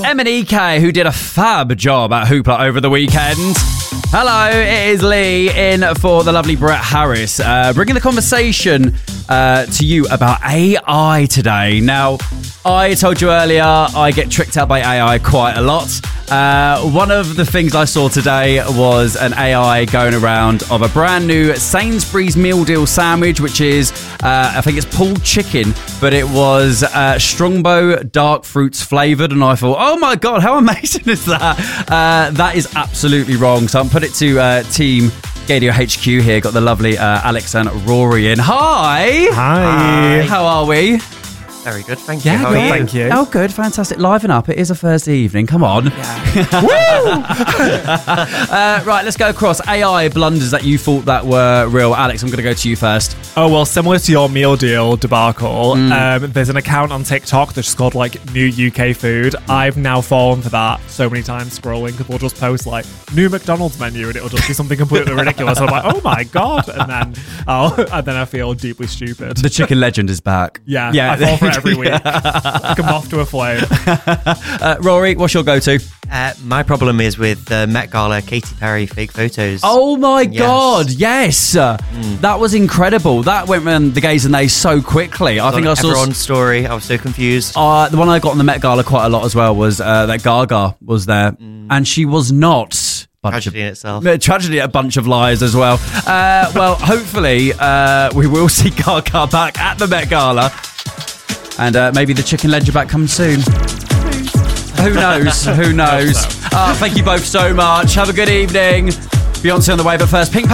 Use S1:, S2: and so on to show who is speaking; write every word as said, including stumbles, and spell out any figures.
S1: M and E K, who did a fab job at Hoopla over the weekend. Hello, it is Lee in for the lovely Brett Harris, uh, bringing the conversation uh, to you about A I today. Now, I told you earlier, I get tricked out by A I quite a lot. Uh, one of the things I saw today was an A I going around of a brand new Sainsbury's meal deal sandwich, which is, uh, I think it's pulled chicken, but it was uh, Strongbow dark fruits flavoured. And I thought, oh my God, how amazing is that? Uh, that is absolutely wrong. So I'm put it to uh, Team Gadio H Q here. Got the lovely uh, Alex and Rory in. Hi.
S2: Hi.
S1: How are we?
S3: Very good, thank you.
S1: Yeah,
S3: How
S1: good.
S3: are you?
S2: Thank you.
S1: Oh, good, fantastic. Liven up. It is a Thursday evening. Come on.
S3: Yeah.
S1: uh, right, let's go across. A I blunders that you thought that were real. Alex, I'm going to go to you first.
S2: Oh, well, similar to your meal deal debacle,
S1: Mm.
S2: um, there's an account on TikTok that's called, like, New U K Food. I've now fallen for that so many times scrolling, because we'll just post, like, new McDonald's menu, and it'll just be something completely ridiculous. I'm like, oh my God. And then, I'll, and then I feel deeply stupid.
S1: The chicken legend is back.
S2: Yeah,
S1: yeah.
S2: I fall for it every week. Like a moth to a flame.
S1: uh, Rory, what's your go-to?
S3: Uh, my problem is with the Met Gala Katy Perry fake photos.
S1: Oh my
S3: Yes.
S1: God, yes. Mm. That was incredible. That went around the gays and they so quickly. I think I saw...
S3: everyone's story. I was so confused.
S1: Uh, the one I got on the Met Gala quite a lot as well was uh, that Gaga was there. Mm. And she was not... Bunch
S3: Tragedy
S1: of,
S3: in itself.
S1: Tragedy, a bunch of lies as well. Uh, well, hopefully uh, we will see Gaga back at the Met Gala. And uh, maybe the chicken ledger back comes soon. Who knows? Who knows? Uh, thank you both so much. Have a good evening. Beyonce on the way, but first, Pink